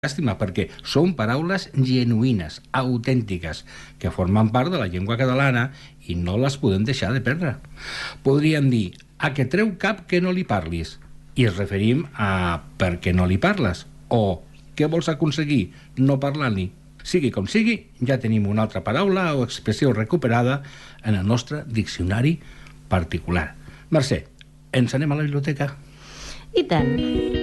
llàstima, perquè són paraules genuïnes, autèntiques, que formen part de la llengua catalana i no les podem deixar de perdre. Podríem dir, a que treu cap que no li parlis, i ens referim a per què no li parles, o què vols aconseguir no parlant-li. Sigui com sigui, ja tenim una altra paraula o expressió recuperada en el nostre diccionari particular. Mercè, ens anem a la biblioteca? I tant.